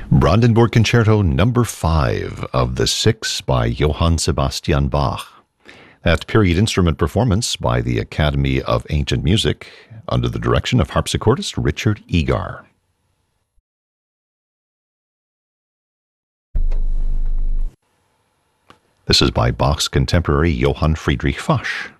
Brandenburg Concerto Number 5 of the 6 by Johann Sebastian Bach. That period instrument performance by the Academy of Ancient Music under the direction of harpsichordist Richard Egar. This is by Bach's contemporary Johann Friedrich Fasch.